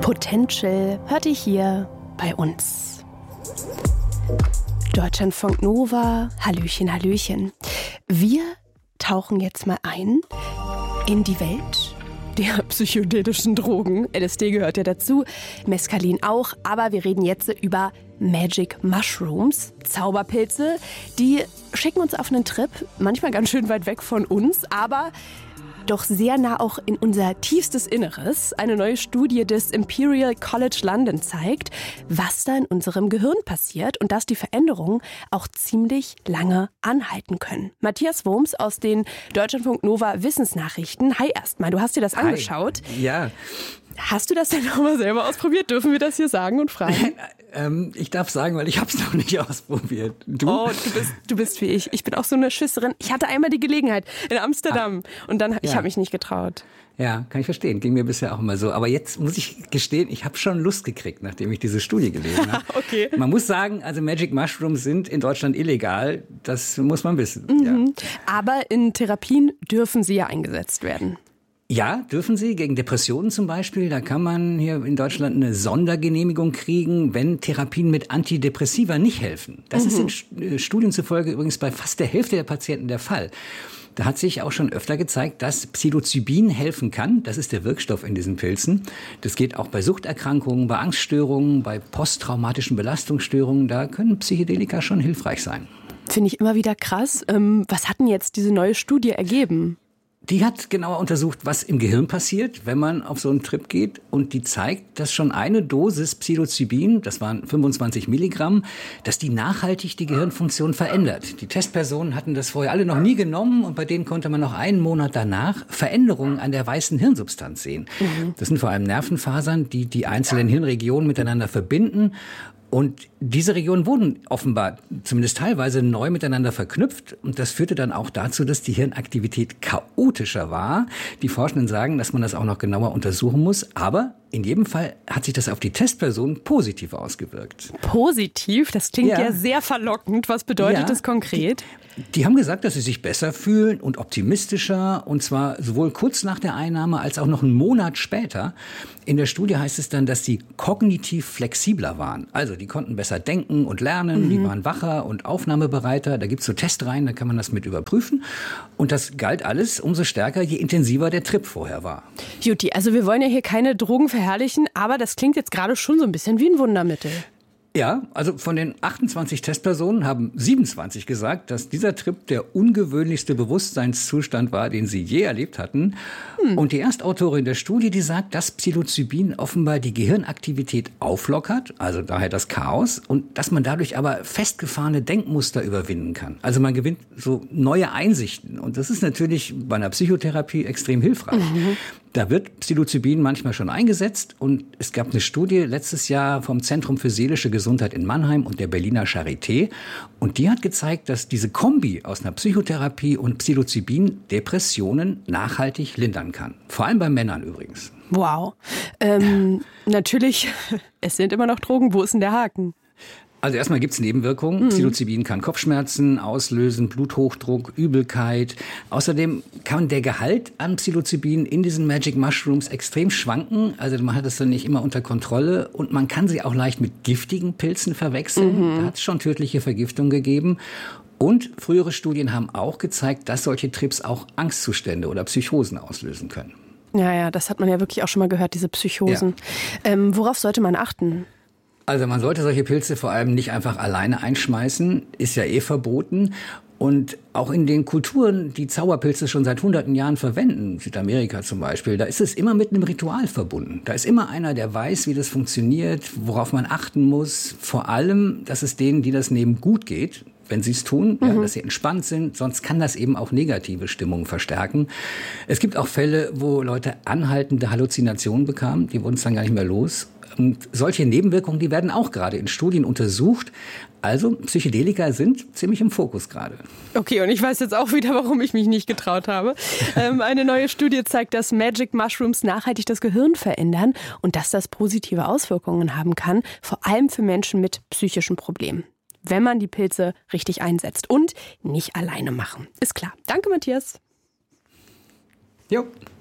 Potential hört ihr hier bei uns. Deutschlandfunk Nova, Hallöchen, Hallöchen. Wir tauchen jetzt mal ein in die Welt der psychedelischen Drogen. LSD gehört ja dazu, Mescalin auch, aber wir reden jetzt über Magic Mushrooms, Zauberpilze. Die schicken uns auf einen Trip, manchmal ganz schön weit weg von uns, aber doch sehr nah auch in unser tiefstes Inneres. Eine neue Studie des Imperial College London zeigt, was da in unserem Gehirn passiert und dass die Veränderungen auch ziemlich lange anhalten können. Matthias Wurms aus den Deutschlandfunk Nova Wissensnachrichten. Hi erstmal, du hast dir das angeschaut. Ja. Hast du das denn nochmal selber ausprobiert? Dürfen wir das hier sagen und fragen? Ich darf sagen, weil ich habe es noch nicht ausprobiert. Du? Oh, du bist wie ich. Ich bin auch so eine Schisserin. Ich hatte einmal die Gelegenheit in Amsterdam und dann ich habe mich nicht getraut. Ja, kann ich verstehen. Ging mir bisher auch immer so. Aber jetzt muss ich gestehen, ich habe schon Lust gekriegt, nachdem ich diese Studie gelesen habe. Okay. Man muss sagen, also Magic Mushrooms sind in Deutschland illegal. Das muss man wissen. Mhm. Ja. Aber in Therapien dürfen sie ja eingesetzt werden. Ja, dürfen sie, gegen Depressionen zum Beispiel. Da kann man hier in Deutschland eine Sondergenehmigung kriegen, wenn Therapien mit Antidepressiva nicht helfen. Das ist in Studien zufolge übrigens bei fast der Hälfte der Patienten der Fall. Da hat sich auch schon öfter gezeigt, dass Psilocybin helfen kann. Das ist der Wirkstoff in diesen Pilzen. Das geht auch bei Suchterkrankungen, bei Angststörungen, bei posttraumatischen Belastungsstörungen. Da können Psychedelika schon hilfreich sein. Finde ich immer wieder krass. Was hat denn jetzt diese neue Studie ergeben? Die hat genauer untersucht, was im Gehirn passiert, wenn man auf so einen Trip geht. Und die zeigt, dass schon eine Dosis Psilocybin, das waren 25 Milligramm, dass die nachhaltig die Gehirnfunktion verändert. Die Testpersonen hatten das vorher alle noch nie genommen und bei denen konnte man noch einen Monat danach Veränderungen an der weißen Hirnsubstanz sehen. Das sind vor allem Nervenfasern, die die einzelnen Hirnregionen miteinander verbinden. Und diese Regionen wurden offenbar zumindest teilweise neu miteinander verknüpft. Und das führte dann auch dazu, dass die Hirnaktivität chaotischer war. Die Forschenden sagen, dass man das auch noch genauer untersuchen muss. Aber in jedem Fall hat sich das auf die Testpersonen positiv ausgewirkt. Positiv? Das klingt ja sehr verlockend. Was bedeutet das konkret? Die haben gesagt, dass sie sich besser fühlen und optimistischer. Und zwar sowohl kurz nach der Einnahme als auch noch einen Monat später. In der Studie heißt es dann, dass sie kognitiv flexibler waren. Also die konnten besser denken und lernen, die waren wacher und aufnahmebereiter. Da gibt's so Testreihen, da kann man das mit überprüfen. Und das galt alles umso stärker, je intensiver der Trip vorher war. Juti, also wir wollen ja hier keine Drogen verherrlichen, aber das klingt jetzt gerade schon so ein bisschen wie ein Wundermittel. Ja, also von den 28 Testpersonen haben 27 gesagt, dass dieser Trip der ungewöhnlichste Bewusstseinszustand war, den sie je erlebt hatten. Und die Erstautorin der Studie, die sagt, dass Psilocybin offenbar die Gehirnaktivität auflockert, also daher das Chaos, und dass man dadurch aber festgefahrene Denkmuster überwinden kann. Also man gewinnt so neue Einsichten. Und das ist natürlich bei einer Psychotherapie extrem hilfreich. Da wird Psilocybin manchmal schon eingesetzt und es gab eine Studie letztes Jahr vom Zentrum für seelische Gesundheit in Mannheim und der Berliner Charité und die hat gezeigt, dass diese Kombi aus einer Psychotherapie und Psilocybin Depressionen nachhaltig lindern kann. Vor allem bei Männern übrigens. Wow. Natürlich, es sind immer noch Drogen. Wo ist denn der Haken? Also erstmal gibt's Nebenwirkungen. Psilocybin kann Kopfschmerzen auslösen, Bluthochdruck, Übelkeit. Außerdem kann der Gehalt an Psilocybin in diesen Magic Mushrooms extrem schwanken. Also man hat das dann nicht immer unter Kontrolle. Und man kann sie auch leicht mit giftigen Pilzen verwechseln. Da hat es schon tödliche Vergiftung gegeben. Und frühere Studien haben auch gezeigt, dass solche Trips auch Angstzustände oder Psychosen auslösen können. Ja, das hat man ja wirklich auch schon mal gehört, diese Psychosen. Ja. Worauf sollte man achten? Also man sollte solche Pilze vor allem nicht einfach alleine einschmeißen, ist ja eh verboten. Und auch in den Kulturen, die Zauberpilze schon seit Hunderten Jahren verwenden, Südamerika zum Beispiel, da ist es immer mit einem Ritual verbunden. Da ist immer einer, der weiß, wie das funktioniert, worauf man achten muss. Vor allem, dass es denen, die das nehmen, gut geht, wenn sie es tun, dass sie entspannt sind. Sonst kann das eben auch negative Stimmungen verstärken. Es gibt auch Fälle, wo Leute anhaltende Halluzinationen bekamen. Die wurden es dann gar nicht mehr los. Und solche Nebenwirkungen, die werden auch gerade in Studien untersucht. Also Psychedelika sind ziemlich im Fokus gerade. Okay, und ich weiß jetzt auch wieder, warum ich mich nicht getraut habe. Eine neue Studie zeigt, dass Magic Mushrooms nachhaltig das Gehirn verändern und dass das positive Auswirkungen haben kann, vor allem für Menschen mit psychischen Problemen, wenn man die Pilze richtig einsetzt und nicht alleine machen. Ist klar. Danke, Matthias. Jo.